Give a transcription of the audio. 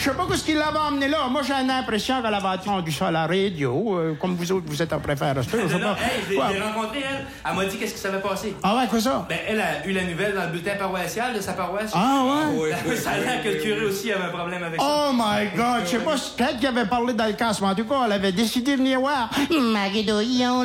sais pas ce qu'il l'avait emmené là. Moi, j'ai l'impression qu'elle avait entendu ça à la radio. Comme vous autres, vous êtes en préféré. Non, je l'ai rencontrée, elle. Elle m'a dit qu'est-ce qui s'avait passé. Ah ouais, quoi ça? Ben, elle a eu la nouvelle dans le bulletin paroissial de sa paroisse. Ah ouais? Ça a l'air que le curé aussi avait un problème avec ça. Oh my God! Je sais pas, peut-être qu'il avait parlé dans le casse, mais en tout cas, elle avait décidé de venir voir. Maguedouillon,